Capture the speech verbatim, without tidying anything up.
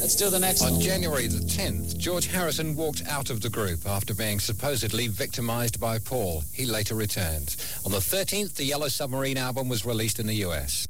Let's do the next one. On January the tenth, George Harrison walked out of the group after being supposedly victimised by Paul. He later returned. On the thirteenth, the Yellow Submarine album was released in the U S.